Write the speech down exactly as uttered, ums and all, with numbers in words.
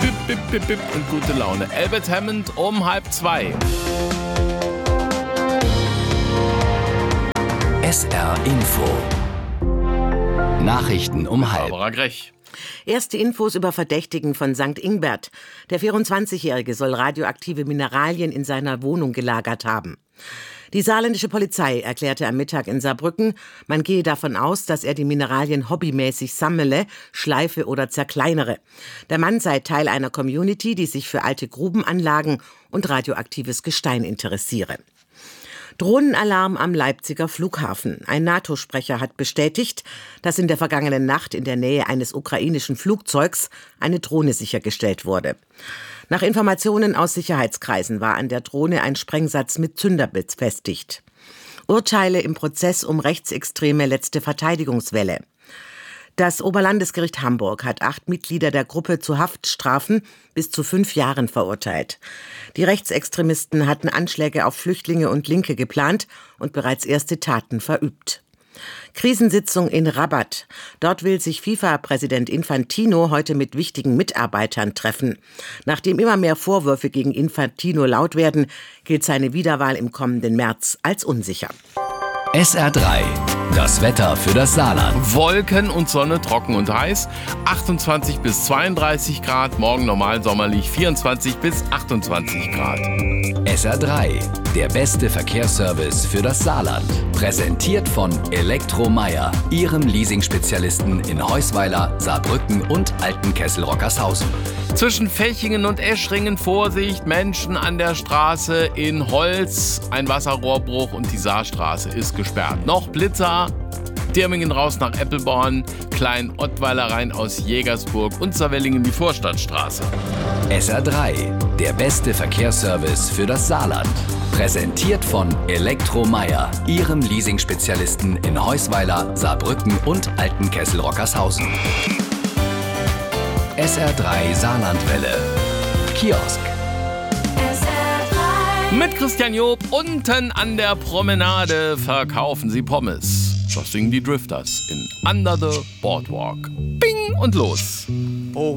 Bip, bip, bip, bip und gute Laune. Albert Hammond um halb zwei. S R Info. Nachrichten um halb. Barbara Grech. Erste Infos über Verdächtigen von Sankt Ingbert. Der vierundzwanzigjährige soll radioaktive Mineralien in seiner Wohnung gelagert haben. Die saarländische Polizei erklärte am Mittag in Saarbrücken, man gehe davon aus, dass er die Mineralien hobbymäßig sammle, schleife oder zerkleinere. Der Mann sei Teil einer Community, die sich für alte Grubenanlagen und radioaktives Gestein interessiere. Drohnenalarm am Leipziger Flughafen. Ein NATO-Sprecher hat bestätigt, dass in der vergangenen Nacht in der Nähe eines ukrainischen Flugzeugs eine Drohne sichergestellt wurde. Nach Informationen aus Sicherheitskreisen war an der Drohne ein Sprengsatz mit Zünder befestigt. Urteile im Prozess um rechtsextreme letzte Verteidigungswelle. Das Oberlandesgericht Hamburg hat acht Mitglieder der Gruppe zu Haftstrafen bis zu fünf Jahren verurteilt. Die Rechtsextremisten hatten Anschläge auf Flüchtlinge und Linke geplant und bereits erste Taten verübt. Krisensitzung in Rabat. Dort will sich FIFA-Präsident Infantino heute mit wichtigen Mitarbeitern treffen. Nachdem immer mehr Vorwürfe gegen Infantino laut werden, gilt seine Wiederwahl im kommenden März als unsicher. S R drei. Das Wetter für das Saarland. Wolken und Sonne, trocken und heiß. achtundzwanzig bis zweiunddreißig Grad. Morgen normal sommerlich vierundzwanzig bis achtundzwanzig Grad. S R drei. Der beste Verkehrsservice für das Saarland. Präsentiert von Elektromeyer, Ihrem Leasing-Spezialisten in Heusweiler, Saarbrücken und Altenkessel-Rockershausen. Zwischen Fechingen und Eschringen Vorsicht, Menschen an der Straße in Holz. Ein Wasserrohrbruch und die Saarstraße ist gesperrt. Noch Blitzer. Dirmingen raus nach Eppelborn, Klein-Ottweiler rein aus Jägersburg und Saarwellingen die Vorstadtstraße. S R drei, der beste Verkehrsservice für das Saarland. Präsentiert von Elektromeyer, Ihrem Leasing-Spezialisten in Heusweiler, Saarbrücken und Altenkessel-Rockershausen. S R drei Saarlandwelle. Kiosk. Mit Christian Job unten an der Promenade verkaufen sie Pommes. Das singen die Drifters in Under the Boardwalk. Bing und los.